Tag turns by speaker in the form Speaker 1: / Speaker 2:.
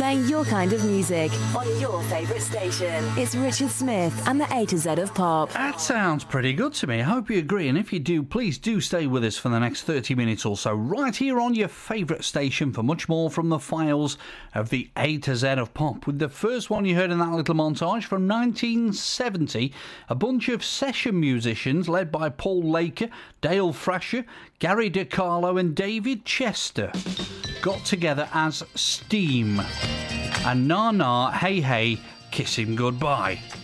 Speaker 1: playing your kind of music on your favourite station. It's Richard Smith and the A to Z of Pop.
Speaker 2: That sounds pretty good to me. I hope you agree, and if you do, please do stay with us for the next 30 minutes or so, right here on your favourite station for much more from the files of the A to Z of Pop. With the first one you heard in that little montage from 1970, a bunch of session musicians led by Paul Laker, Dale Frasher, Gary DiCarlo and David Chester got together as Steam and Na Na Hey Hey Kiss Him Goodbye.